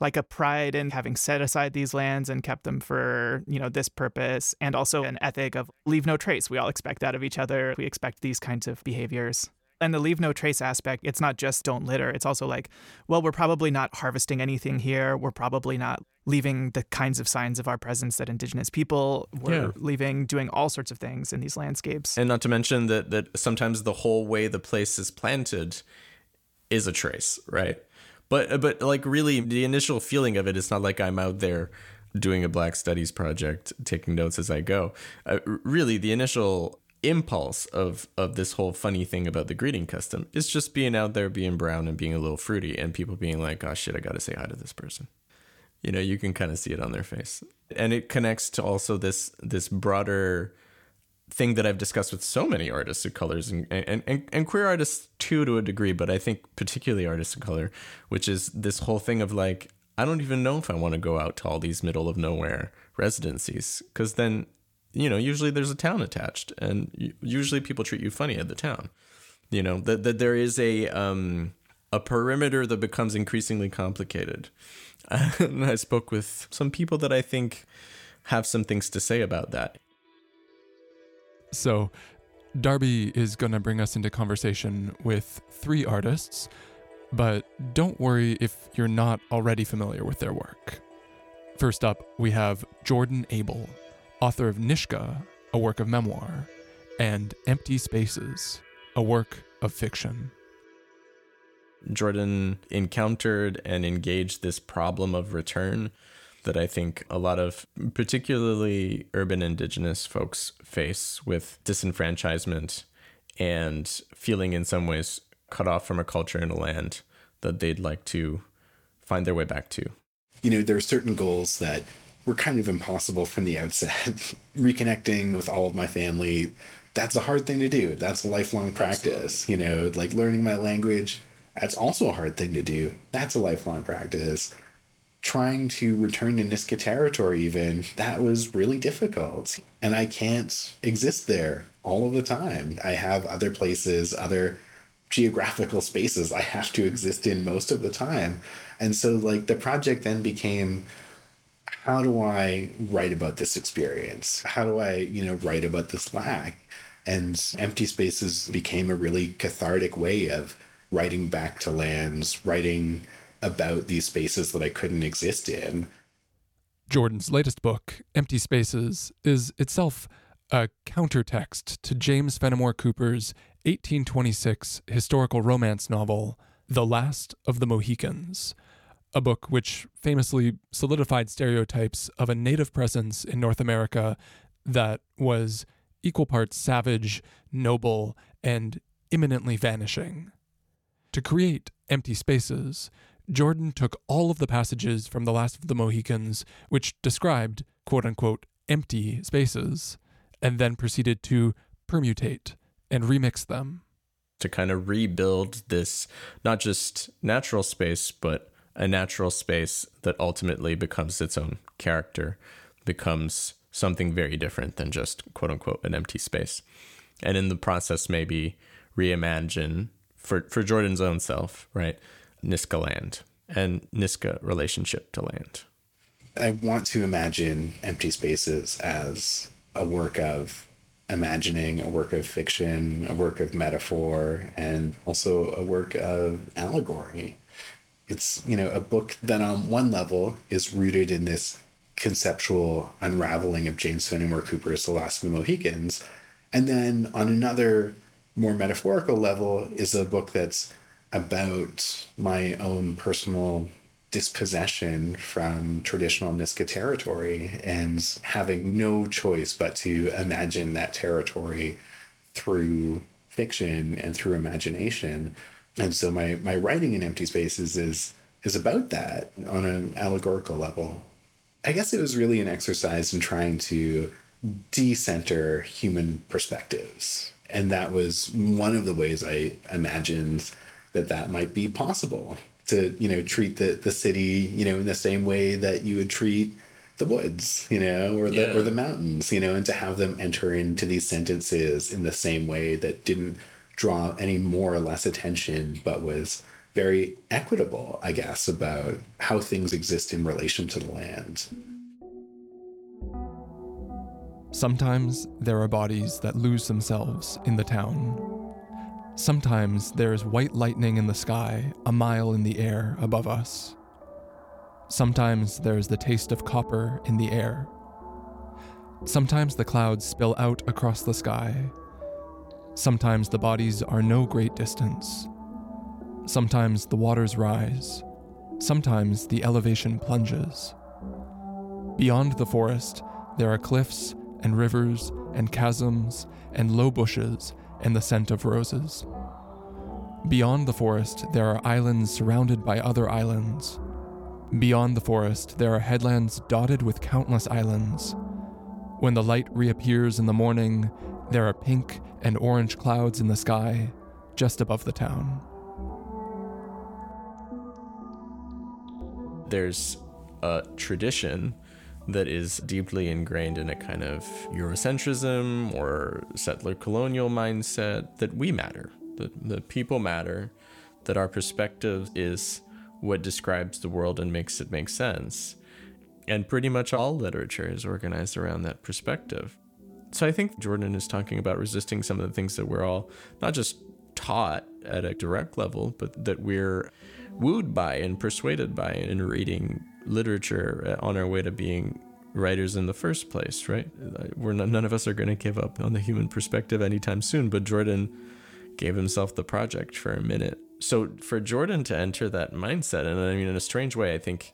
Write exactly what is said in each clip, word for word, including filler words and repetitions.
like a pride in having set aside these lands and kept them for, you know, this purpose, and also an ethic of leave no trace. We all expect that of each other. We expect these kinds of behaviors. And the leave no trace aspect, it's not just don't litter. It's also like, well, we're probably not harvesting anything here. We're probably not leaving the kinds of signs of our presence that Indigenous people were Yeah. leaving, doing all sorts of things in these landscapes. And not to mention that that sometimes the whole way the place is planted is a trace, right? But but like really the initial feeling of it, it's not like I'm out there doing a Black Studies project, taking notes as I go. Uh, really, the initial impulse of of this whole funny thing about the greeting custom is just being out there, being brown and being a little fruity, and people being like, oh shit, I gotta say hi to this person. You know, you can kind of see it on their face. And it connects to also this this broader thing that I've discussed with so many artists of colors and, and, and, and queer artists too, to a degree, but I think particularly artists of color, which is this whole thing of like, I don't even know if I want to go out to all these middle of nowhere residencies, because then, you know, usually there's a town attached, and usually people treat you funny at the town. You know, that that there is a um, a perimeter that becomes increasingly complicated. And I spoke with some people that I think have some things to say about that. So, Darby is going to bring us into conversation with three artists, but don't worry if you're not already familiar with their work. First up, we have Jordan Abel, author of Nishka, a work of memoir, and Empty Spaces, a work of fiction. Jordan encountered and engaged this problem of return that I think a lot of particularly urban Indigenous folks face, with disenfranchisement and feeling in some ways cut off from a culture and a land that they'd like to find their way back to. You know, there are certain goals that were kind of impossible from the outset. Reconnecting with all of my family, that's a hard thing to do. That's a lifelong practice. You know, like learning my language, that's also a hard thing to do. That's a lifelong practice. Trying to return to Niska territory even, that was really difficult. And I can't exist there all of the time. I have other places, other geographical spaces I have to exist in most of the time. And so like the project then became, how do I write about this experience? How do I, you know, write about this lack? And Empty Spaces became a really cathartic way of writing back to lands, writing about these spaces that I couldn't exist in. Jordan's latest book, Empty Spaces, is itself a countertext to James Fenimore Cooper's eighteen twenty-six historical romance novel, The Last of the Mohicans, a book which famously solidified stereotypes of a native presence in North America that was equal parts savage, noble, and imminently vanishing. To create Empty Spaces, Jordan took all of the passages from The Last of the Mohicans, which described, quote-unquote, empty spaces, and then proceeded to permutate and remix them. To kind of rebuild this, not just natural space, but a natural space that ultimately becomes its own character, becomes something very different than just, quote-unquote, an empty space. And in the process, maybe reimagine, for, for Jordan's own self, right, Niska land and Niska relationship to land. I want to imagine Empty Spaces as a work of imagining, a work of fiction, a work of metaphor, and also a work of allegory. It's, you know, a book that on one level is rooted in this conceptual unraveling of James Fenimore Cooper's The Last of the Mohicans. And then on another more metaphorical level is a book that's about my own personal dispossession from traditional Niska territory and having no choice but to imagine that territory through fiction and through imagination. And so my, my writing in Empty Spaces is is about that on an allegorical level. I guess it was really an exercise in trying to decenter human perspectives. And that was one of the ways I imagined that that might be possible, to, you know, treat the, the city, you know, in the same way that you would treat the woods, you know, or the, yeah. or the mountains, you know, and to have them enter into these sentences in the same way that didn't draw any more or less attention, but was very equitable, I guess, about how things exist in relation to the land. Sometimes there are bodies that lose themselves in the town. Sometimes there is white lightning in the sky a mile in the air above us. Sometimes there is the taste of copper in the air. Sometimes the clouds spill out across the sky. Sometimes the bodies are no great distance. Sometimes the waters rise. Sometimes the elevation plunges. Beyond the forest, there are cliffs and rivers and chasms and low bushes and the scent of roses. Beyond the forest, there are islands surrounded by other islands. Beyond the forest, there are headlands dotted with countless islands. When the light reappears in the morning, there are pink and orange clouds in the sky just above the town. There's a tradition that is deeply ingrained in a kind of Eurocentrism or settler colonial mindset that we matter, that the people matter, that our perspective is what describes the world and makes it make sense. And pretty much all literature is organized around that perspective. So I think Jordan is talking about resisting some of the things that we're all not just taught at a direct level, but that we're wooed by and persuaded by in reading literature on our way to being writers in the first place, right? We're not, none of us are going to give up on the human perspective anytime soon, but Jordan gave himself the project for a minute. So for Jordan to enter that mindset, and I mean, in a strange way, I think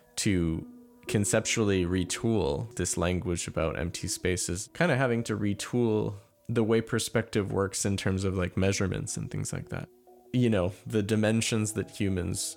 to conceptually retool this language about empty spaces, kind of having to retool the way perspective works in terms of like measurements and things like that. You know, the dimensions that humans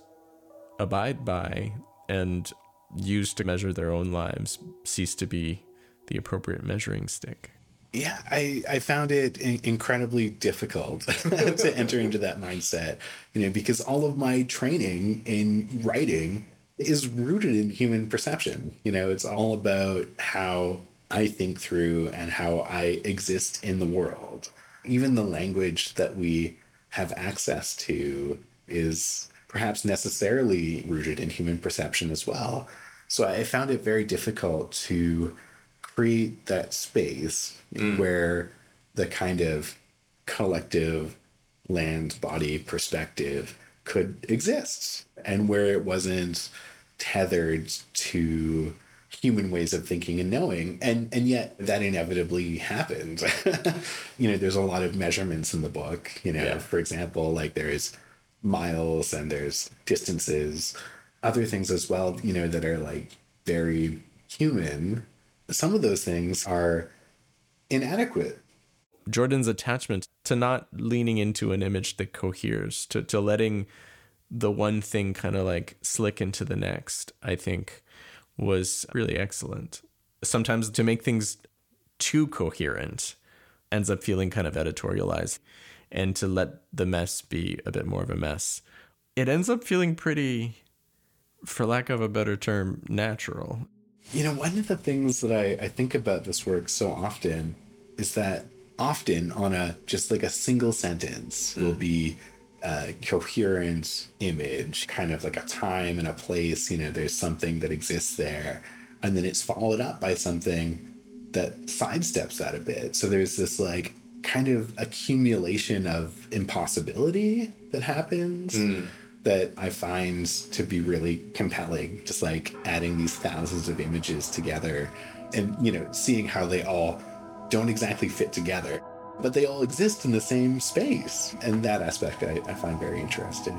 abide by and use to measure their own lives cease to be the appropriate measuring stick. Yeah, I, I found it in- incredibly difficult to enter into that mindset, you know, because all of my training in writing is rooted in human perception. You know, it's all about how I think through and how I exist in the world. Even the language that we have access to is perhaps necessarily rooted in human perception as well. So I found it very difficult to create that space mm. where the kind of collective land body perspective could exist, and where it wasn't tethered to human ways of thinking and knowing. And and yet that inevitably happened. You know, there's a lot of measurements in the book, you know, yeah. For example, like there's miles and there's distances, other things as well, you know, that are like very human. Some of those things are inadequate. Jordan's attachment to not leaning into an image that coheres, to, to letting the one thing kind of like slick into the next, I think was really excellent. Sometimes to make things too coherent ends up feeling kind of editorialized, and to let the mess be a bit more of a mess, it ends up feeling pretty, for lack of a better term, natural. You know, one of the things that I, I think about this work so often is that often on a just like a single sentence mm. will be a coherent image, kind of like a time and a place, you know, there's something that exists there. And then it's followed up by something that sidesteps that a bit. So there's this like kind of accumulation of impossibility that happens mm. that I find to be really compelling, just like adding these thousands of images together and, you know, seeing how they all don't exactly fit together, but they all exist in the same space. And that aspect I, I find very interesting.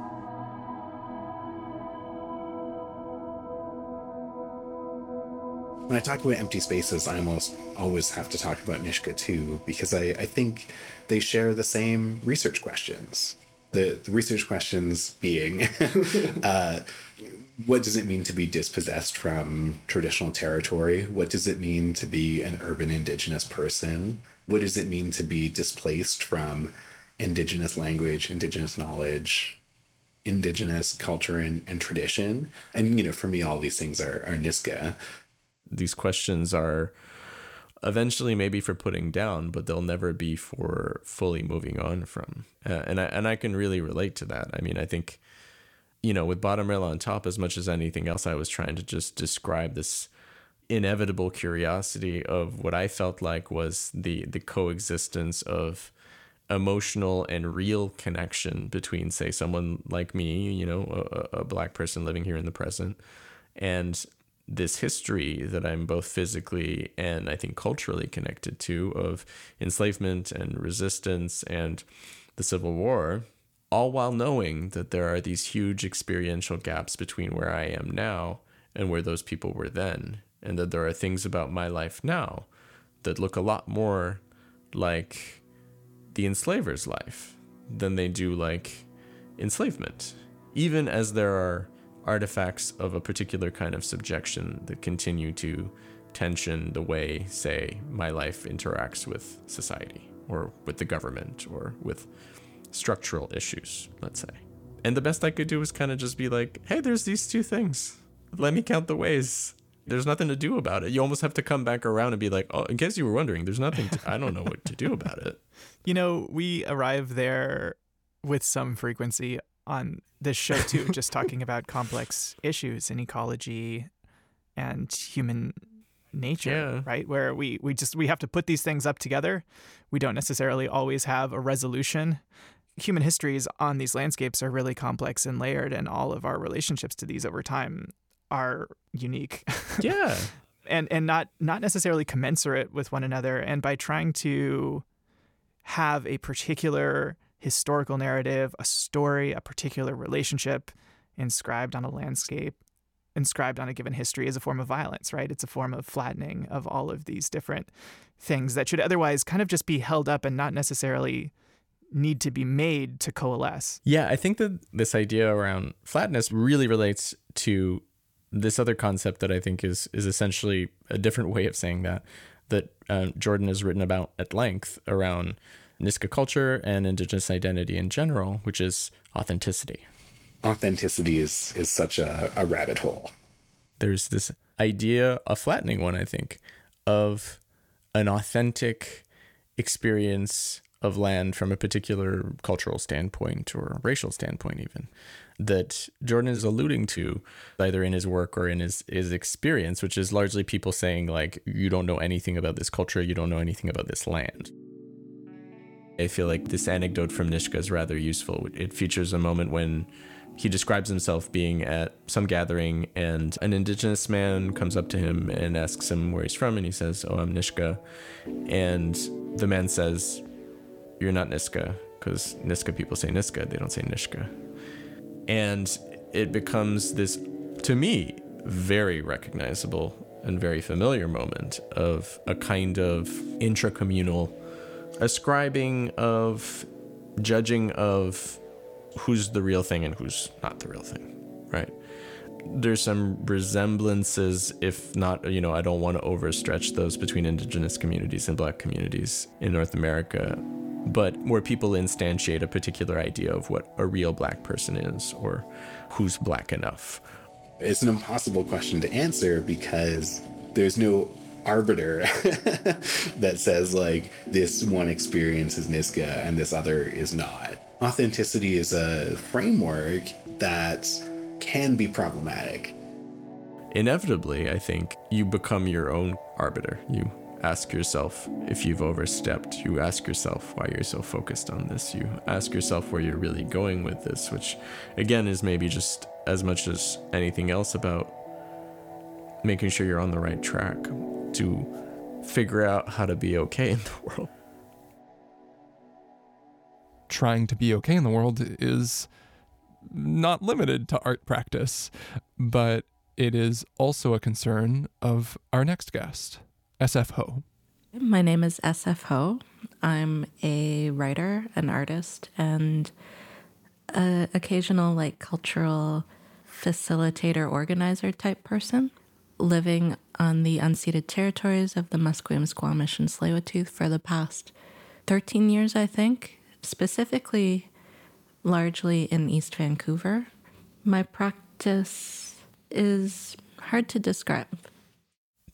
When I talk about empty spaces, I almost always have to talk about Nishka too, because I, I think they share the same research questions. The, the research questions being, uh, what does it mean to be dispossessed from traditional territory? What does it mean to be an urban indigenous person? What does it mean to be displaced from indigenous language, indigenous knowledge, indigenous culture and, and tradition? And, you know, for me, all these things are, are Niska. These questions are eventually maybe for putting down, but they'll never be for fully moving on from. Uh, and I and I can really relate to that. I mean, I think, you know, with Bottom Rail on Top, as much as anything else, I was trying to just describe this inevitable curiosity of what I felt like was the the coexistence of emotional and real connection between, say, someone like me, you know, a, a black person living here in the present, and this history that I'm both physically and I think culturally connected to of enslavement and resistance and the Civil War, all while knowing that there are these huge experiential gaps between where I am now and where those people were then, and that there are things about my life now that look a lot more like the enslaver's life than they do like enslavement, even as there are artifacts of a particular kind of subjection that continue to tension the way, say, my life interacts with society or with the government or with structural issues, let's say. And the best I could do was kind of just be like, hey, there's these two things. Let me count the ways. There's nothing to do about it. You almost have to come back around and be like, oh, in case you were wondering, there's nothing, to, I don't know what to do about it. You know, we arrive there with some frequency on this show too, just talking about complex issues in ecology and human nature, yeah. right? Where we, we just, we have to put these things up together. We don't necessarily always have a resolution. Human histories on these landscapes are really complex and layered, and all of our relationships to these over time are unique. Yeah. and and not not necessarily commensurate with one another. And by trying to have a particular historical narrative, a story, a particular relationship inscribed on a landscape, inscribed on a given history, is a form of violence, right? It's a form of flattening of all of these different things that should otherwise kind of just be held up and not necessarily need to be made to coalesce. Yeah, I think that this idea around flatness really relates to this other concept that I think is is essentially a different way of saying that, that um, Jordan has written about at length around Nisga'a culture and Indigenous identity in general, which is authenticity. Authenticity is, is such a, a rabbit hole. There's this idea, a flattening one, I think, of an authentic experience of land from a particular cultural standpoint or racial standpoint even, that Jordan is alluding to either in his work or in his, his experience, which is largely people saying like, you don't know anything about this culture, you don't know anything about this land. I feel like this anecdote from Nisga'a is rather useful. It features a moment when he describes himself being at some gathering and an indigenous man comes up to him and asks him where he's from, and he says, oh, I'm Nisga'a. And the man says, you're not Nisga'a, because Nisga'a people say Nisga'a, they don't say Nisga'a. And it becomes this, to me, very recognizable and very familiar moment of a kind of intracommunal ascribing of judging of who's the real thing and who's not the real thing, right? There's some resemblances, if not, you know, I don't want to overstretch those between indigenous communities and black communities in North America, but where people instantiate a particular idea of what a real black person is or who's black enough. It's an impossible question to answer because there's no arbiter that says like this one experience is Nisga'a and this other is not. Authenticity is a framework that can be problematic. Inevitably, I think you become your own arbiter. You ask yourself if you've overstepped. You ask yourself why you're so focused on this. You ask yourself where you're really going with this, which again is maybe just as much as anything else about making sure you're on the right track to figure out how to be okay in the world. Trying to be okay in the world is not limited to art practice, but it is also a concern of our next guest, S F Ho. My name is S F Ho. I'm a writer, an artist, and an occasional like cultural facilitator, organizer type person, living on the unceded territories of the Musqueam, Squamish, and Tsleil-Waututh for the past thirteen years, I think, specifically largely in East Vancouver. My practice is hard to describe.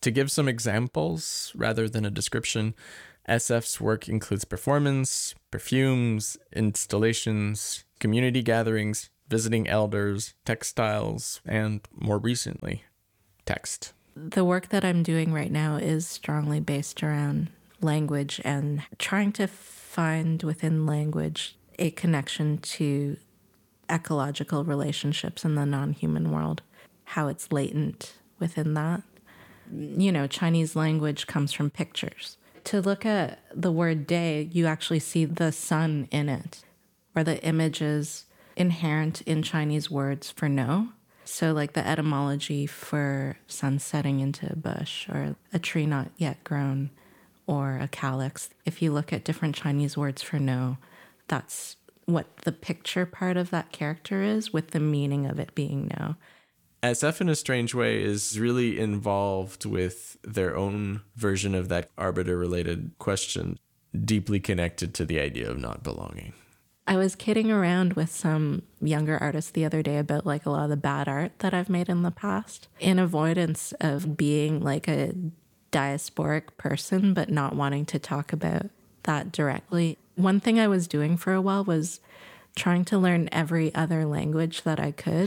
To give some examples rather than a description, S F's work includes performance, perfumes, installations, community gatherings, visiting elders, textiles, and more recently, text. The work that I'm doing right now is strongly based around language and trying to find within language a connection to ecological relationships in the non-human world, how it's latent within that. You know, Chinese language comes from pictures. To look at the word day, you actually see the sun in it, or the image is inherent in Chinese words for no. So like the etymology for sun setting into a bush, or a tree not yet grown, or a calyx. If you look at different Chinese words for no, that's what the picture part of that character is, with the meaning of it being no. S F, in a strange way, is really involved with their own version of that arbiter-related question, deeply connected to the idea of not belonging. I was kidding around with some younger artists the other day about like a lot of the bad art that I've made in the past, in avoidance of being like a diasporic person, but not wanting to talk about that directly. One thing I was doing for a while was trying to learn every other language that I could.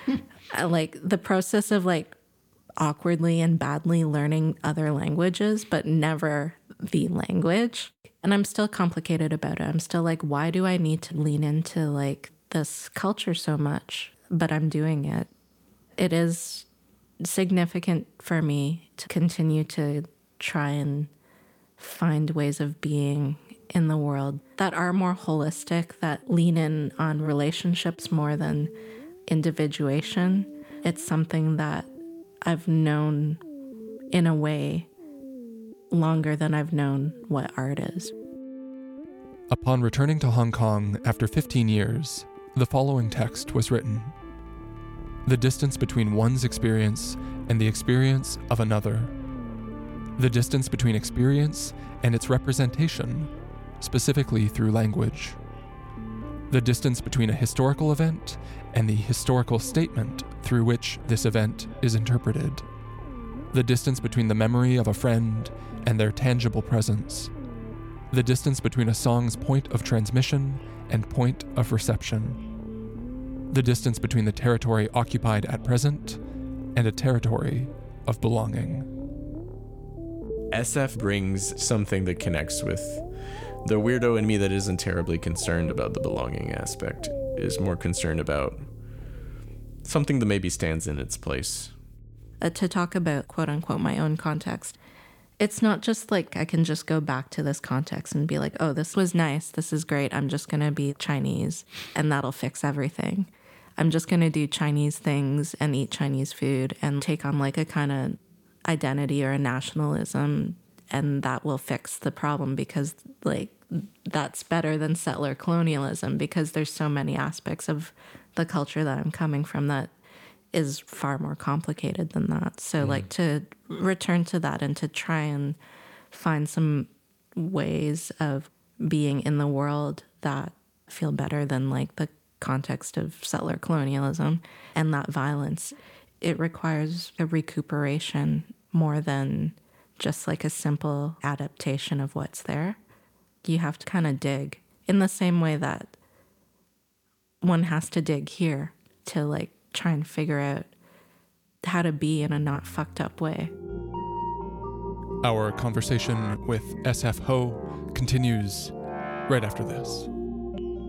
Like the process of like awkwardly and badly learning other languages, but never the language. And I'm still complicated about it. I'm still like, why do I need to lean into like this culture so much? But I'm doing it. It is significant for me to continue to try and find ways of being in the world that are more holistic, that lean in on relationships more than individuation. It's something that I've known in a way longer than I've known what art is. Upon returning to Hong Kong after fifteen years, the following text was written. The distance between one's experience and the experience of another. The distance between experience and its representation, specifically through language. The distance between a historical event and the historical statement through which this event is interpreted. The distance between the memory of a friend and their tangible presence. The distance between a song's point of transmission and point of reception. The distance between the territory occupied at present and a territory of belonging. S F brings something that connects with the weirdo in me that isn't terribly concerned about the belonging aspect, is more concerned about something that maybe stands in its place. Uh, to talk about, quote unquote, my own context, it's not just like I can just go back to this context and be like, oh, this was nice, this is great, I'm just going to be Chinese and that'll fix everything. I'm just going to do Chinese things and eat Chinese food and take on like a kind of identity or a nationalism, and that will fix the problem, because like that's better than settler colonialism, because there's so many aspects of the culture that I'm coming from that is far more complicated than that. So mm. like to return to that and to try and find some ways of being in the world that feel better than like the context of settler colonialism and that violence, it requires a recuperation more than just like a simple adaptation of what's there. You have to kind of dig in the same way that one has to dig here to like try and figure out how to be in a not fucked up way. Our conversation with S F Ho continues right after this.